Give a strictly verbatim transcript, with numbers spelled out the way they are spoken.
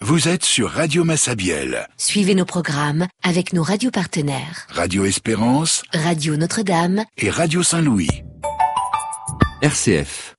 Vous êtes sur Radio Massabielle. Suivez nos programmes avec nos radios partenaires. Radio Espérance, Radio Notre-Dame et Radio Saint-Louis. R C F.